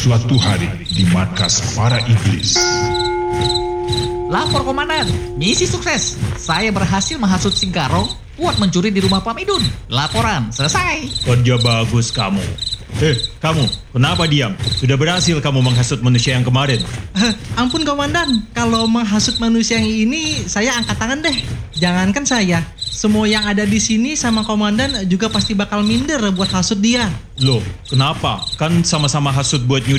Suatu hari di markas para iblis. Lapor komandan, misi sukses. Saya berhasil menghasut si Garong buat mencuri di rumah Pam Idun. Laporan selesai. Kerja bagus kamu. Kamu, kenapa diam? Sudah berhasil kamu menghasut manusia yang kemarin. Ampun komandan, kalau menghasut manusia yang ini saya angkat tangan deh. Jangankan saya, semua yang ada di sini sama komandan juga pasti bakal minder buat hasut dia. Loh, kenapa? Kan sama-sama hasut buat nyuri